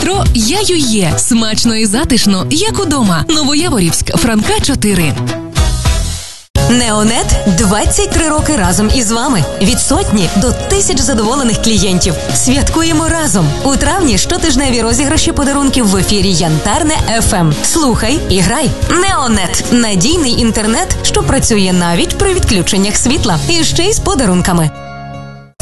метро «Яює». Смачно і затишно, як удома. Новояворівськ, Франка 4. Неонет 23 роки разом із вами. Від сотні до 1000 задоволених клієнтів. Святкуємо разом. У травні щотижневі розіграші подарунків в ефірі Янтарне ФМ. Слухай і грай. Неонет – надійний інтернет, що працює навіть при відключеннях світла. І ще й з подарунками.